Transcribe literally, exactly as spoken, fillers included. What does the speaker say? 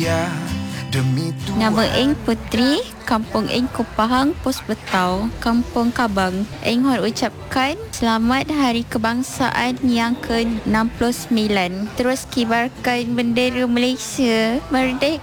Nama Eng Putri, Kampung Eng Kupahang, Pos Betau, Kampung Kabang. Eng Hon ucapkan selamat Hari Kebangsaan yang ke enam puluh sembilan. Terus kibarkan bendera Malaysia merdeka.